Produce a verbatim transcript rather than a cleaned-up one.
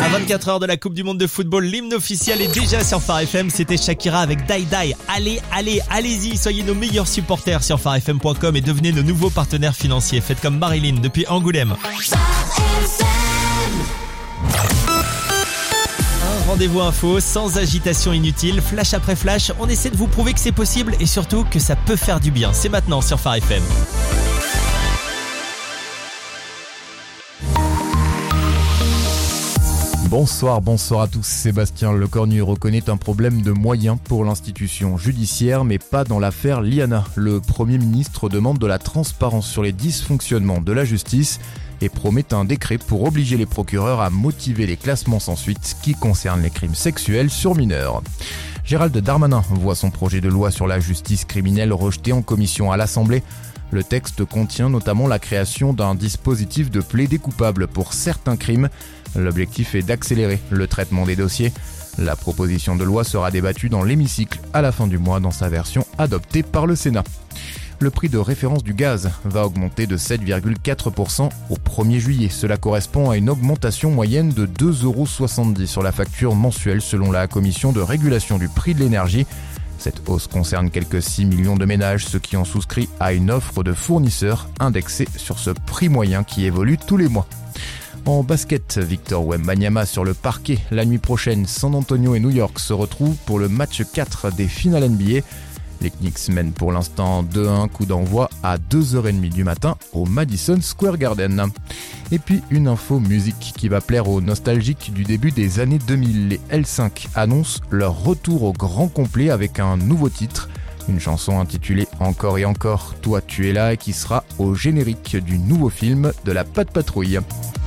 vingt-quatre heures de la Coupe du Monde de football, l'hymne officiel est déjà sur Phare F M. C'était Shakira avec Die Die. Allez, allez, allez-y, soyez nos meilleurs supporters sur phare f m point com et devenez nos nouveaux partenaires financiers. Faites comme Marilyn depuis Angoulême. Un rendez-vous info sans agitation inutile, flash après flash. On essaie de vous prouver que c'est possible et surtout que ça peut faire du bien. C'est maintenant sur Phare F M. Bonsoir, bonsoir à tous. Sébastien Lecornu reconnaît un problème de moyens pour l'institution judiciaire, mais pas dans l'affaire Liana. Le Premier ministre demande de la transparence sur les dysfonctionnements de la justice et promet un décret pour obliger les procureurs à motiver les classements sans suite qui concernent les crimes sexuels sur mineurs. Gérald Darmanin voit son projet de loi sur la justice criminelle rejeté en commission à l'Assemblée. Le texte contient notamment la création d'un dispositif de plaidé coupable pour certains crimes. L'objectif est d'accélérer le traitement des dossiers. La proposition de loi sera débattue dans l'hémicycle à la fin du mois dans sa version adoptée par le Sénat. Le prix de référence du gaz va augmenter de sept virgule quatre pour cent au premier juillet. Cela correspond à une augmentation moyenne de deux euros soixante-dix sur la facture mensuelle selon la Commission de régulation du prix de l'énergie. Cette hausse concerne quelques six millions de ménages, ceux qui ont souscrit à une offre de fournisseurs indexée sur ce prix moyen qui évolue tous les mois. En basket, Victor Wembanyama sur le parquet. La nuit prochaine, San Antonio et New York se retrouvent pour le match quatre des finales N B A. Les Knicks mènent pour l'instant deux à un, coup d'envoi à deux heures trente du matin au Madison Square Garden. Et puis une info musique qui va plaire aux nostalgiques du début des années deux mille. Les L cinq annoncent leur retour au grand complet avec un nouveau titre. Une chanson intitulée Encore et encore, toi tu es là, et qui sera au générique du nouveau film de la Patte Patrouille.